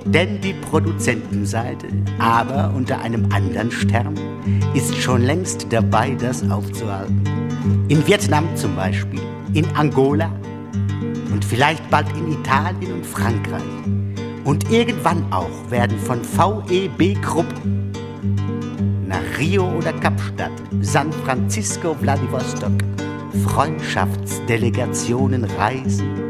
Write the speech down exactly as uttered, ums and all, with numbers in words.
denn die Produzentenseite, aber unter einem anderen Stern, ist schon längst dabei, das aufzuhalten. In Vietnam zum Beispiel, in Angola und vielleicht bald in Italien und Frankreich. Und irgendwann auch werden von V E B-Gruppen nach Rio oder Kapstadt, San Francisco, Vladivostok Freundschaftsdelegationen reisen